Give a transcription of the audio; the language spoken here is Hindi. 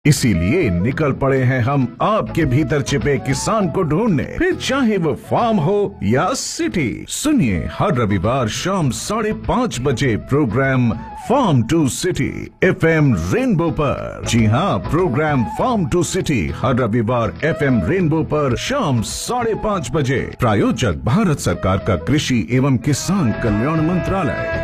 इसीलिए निकल पड़े हैं हम आपके भीतर छिपे किसान को ढूंढने, फिर चाहे वो फार्म हो या सिटी। सुनिए हर रविवार शाम 5:30 बजे programme farm to city FM rainbow पर। जी हाँ, प्रोग्राम फार्म टू सिटी हर रविवार FM रेनबो पर शाम 5:30 बजे। प्रायोजक भारत सरकार का कृषि एवं किसान कल्याण मंत्रालय।